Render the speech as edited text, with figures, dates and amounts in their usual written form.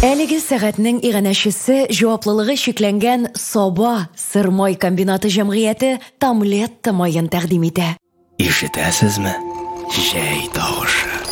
Әлеге сәгатьнең иганәчесе җаваплылыгы шикләнгән Саба сырмай комбинаты җәмгыяте Тамлетта майын тәкъдим итә. Ишетәсезме? Җәй тавышы.